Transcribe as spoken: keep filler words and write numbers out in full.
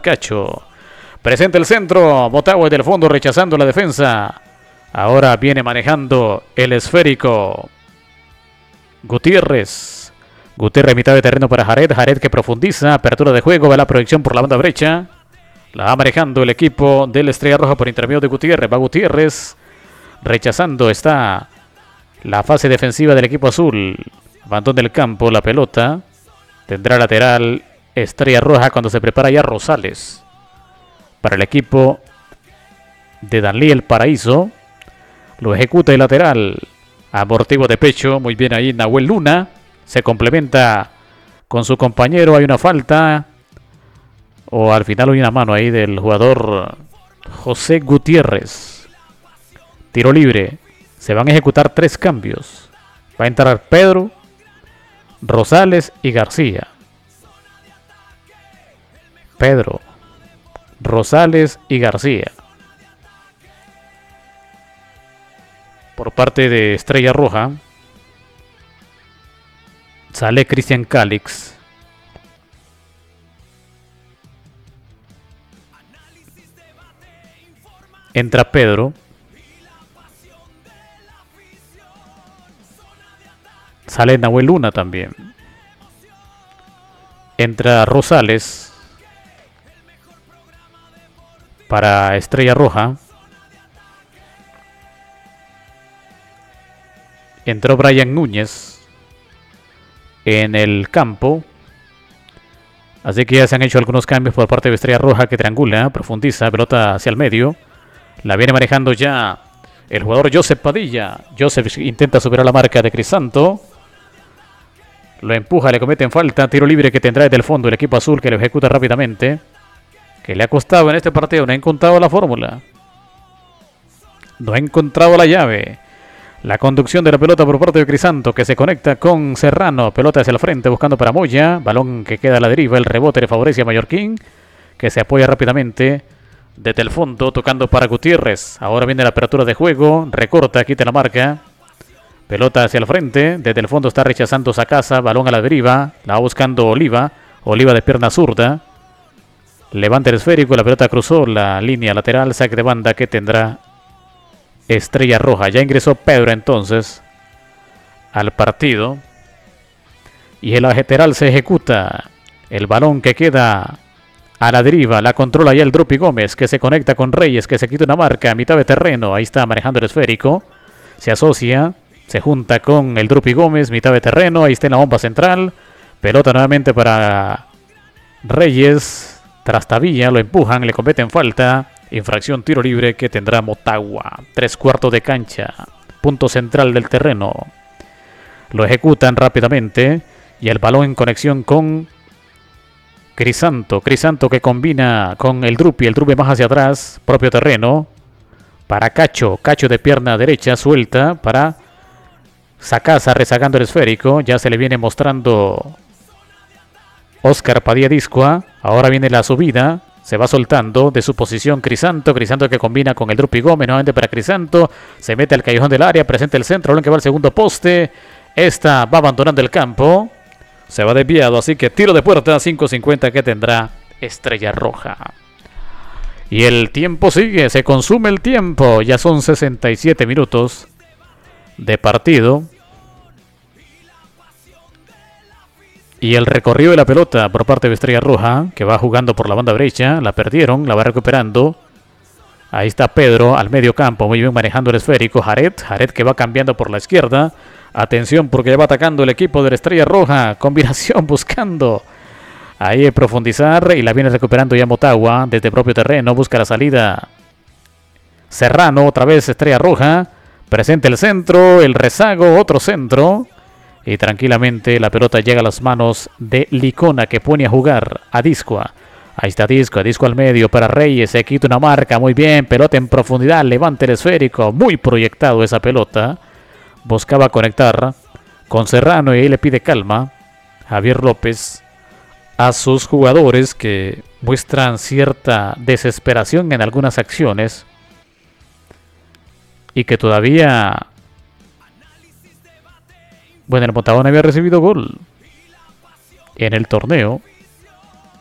Cacho. Presenta el centro. Motagua desde el fondo rechazando la defensa. Ahora viene manejando el esférico Gutiérrez. Gutiérrez mitad de terreno para Jared. Jared que profundiza. Apertura de juego. Va la proyección por la banda derecha. La va manejando el equipo de la Estrella Roja por intermedio de Gutiérrez. Va Gutiérrez. Rechazando está la fase defensiva del equipo azul. Abandona el campo la pelota. Tendrá lateral Estrella Roja cuando se prepara ya Rosales. Para el equipo de Daniel Paraíso. Lo ejecuta el lateral. Amortiguo de pecho. Muy bien ahí Nahuel Luna. Se complementa con su compañero. Hay una falta. O al final hay una mano ahí del jugador José Gutiérrez. Tiro libre. Se van a ejecutar tres cambios. Va a entrar Pedro, Rosales y García. Pedro, Rosales y García. Por parte de Estrella Roja sale Cristian Calix. Entra Pedro. Sale Nahuel Luna también. Entra Rosales para Estrella Roja. Entró Brian Núñez en el campo. Así que ya se han hecho algunos cambios por parte de Estrella Roja que triangula, profundiza, pelota hacia el medio. La viene manejando ya el jugador Joseph Padilla. Joseph intenta superar la marca de Crisanto. Lo empuja, le cometen falta. Tiro libre que tendrá desde el fondo el equipo azul que lo ejecuta rápidamente. Que le ha costado en este partido. No ha encontrado la fórmula. No ha encontrado la llave. La conducción de la pelota por parte de Crisanto que se conecta con Serrano. Pelota hacia el frente buscando para Moya. Balón que queda a la deriva. El rebote le favorece a Mallorquín. Que se apoya rápidamente desde el fondo tocando para Gutiérrez. Ahora viene la apertura de juego. Recorta, quita la marca. Pelota hacia el frente. Desde el fondo está rechazando Sacasa. Balón a la deriva. La va buscando Oliva. Oliva de pierna zurda. Levanta el esférico. La pelota cruzó la línea lateral. Saque de banda que tendrá Estrella Roja. Ya ingresó Pedro entonces al partido. Y el lateral se ejecuta. El balón que queda a la deriva. La controla ya el Drupi Gómez que se conecta con Reyes. Que se quita una marca a mitad de terreno. Ahí está manejando el esférico. Se asocia. Se junta con el Drupi Gómez, mitad de terreno. Ahí está en la bomba central. Pelota nuevamente para Reyes. Trastavilla, lo empujan, le cometen falta. Infracción tiro libre que tendrá Motagua. Tres cuartos de cancha. Punto central del terreno. Lo ejecutan rápidamente. Y el balón en conexión con Crisanto. Crisanto que combina con el Drupi. El Drupi más hacia atrás. Propio terreno. Para Cacho. Cacho de pierna derecha suelta para Sacasa rezagando el esférico. Ya se le viene mostrando Oscar Padilla Discoa. Ahora viene la subida. Se va soltando de su posición Crisanto. Crisanto que combina con el Drupi Gómez. Nuevamente para Crisanto. Se mete al callejón del área. Presenta el centro. Balón que va al segundo poste. Esta va abandonando el campo. Se va desviado. Así que tiro de puerta. cinco cincuenta que tendrá Estrella Roja. Y el tiempo sigue. Se consume el tiempo. Ya son sesenta y siete minutos de partido. Y el recorrido de la pelota por parte de Estrella Roja, que va jugando por la banda derecha. La perdieron, la va recuperando. Ahí está Pedro al medio campo, muy bien manejando el esférico. Jared, Jared que va cambiando por la izquierda. Atención porque ya va atacando el equipo de la Estrella Roja. Combinación buscando ahí profundizar y la viene recuperando ya Motagua desde el propio terreno. Busca la salida Serrano, otra vez Estrella Roja. Presenta el centro, el rezago, otro centro. Y tranquilamente la pelota llega a las manos de Licona que pone a jugar a Discoa. Ahí está Disco, Disco al medio para Reyes, se quita una marca, muy bien, pelota en profundidad, levanta el esférico, muy proyectado esa pelota. Buscaba conectar con Serrano y ahí le pide calma Javier López a sus jugadores que muestran cierta desesperación en algunas acciones y que todavía... Bueno, el Motagua había recibido gol en el torneo.